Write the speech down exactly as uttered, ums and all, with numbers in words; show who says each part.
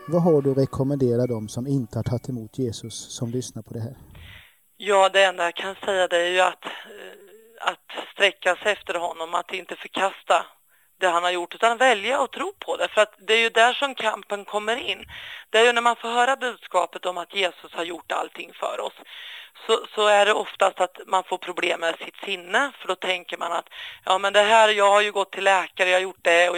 Speaker 1: Vad har du att rekommendera dem som inte har tagit emot Jesus som lyssnar på det här?
Speaker 2: Ja, det enda jag kan säga det är ju att, att sträcka sig efter honom, att inte förkasta det han har gjort, utan välja och tro på det. För att det är ju där som kampen kommer in. Det är ju när man får höra budskapet om att Jesus har gjort allting för oss, så, så är det oftast att man får problem med sitt sinne. För då tänker man att ja, men det här, jag har ju gått till läkare, jag har gjort det och